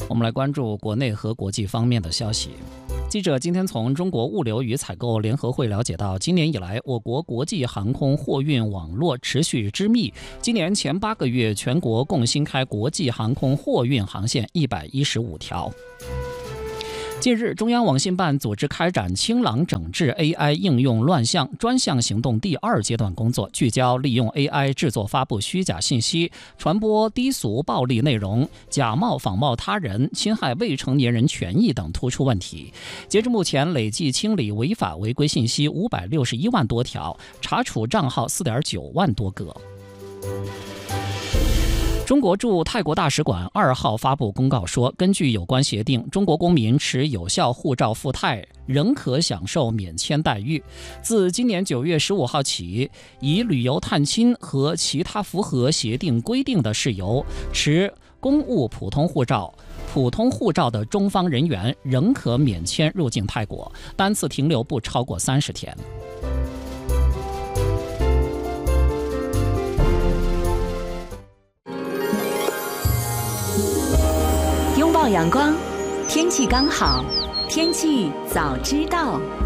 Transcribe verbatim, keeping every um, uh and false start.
我们来关注国内和国际方面的消息。记者今天从中国物流与采购联合会了解到，今年以来，我国国际航空货运网络持续织密。今年前八个月，全国共新开国际航空货运航线一百一十五条。近日，中央网信办组织开展清朗整治 A I 应用乱象专项行动第二阶段工作，聚焦利用 A I 制作发布虚假信息、传播低俗暴力内容、假冒仿冒他人、侵害未成年人权益等突出问题。截至目前，累计清理违法违规信息五百六十一万多条，查处账号四点九万多个。中国驻泰国大使馆二号发布公告说，根据有关协定，中国公民持有效护照赴泰仍可享受免签待遇。自今年九月十五号起，以旅游探亲和其他符合协定规定的事由持公务普通护照、普通护照的中方人员仍可免签入境泰国，单次停留不超过三十天。 拥抱阳光，天气刚好，天气早知道。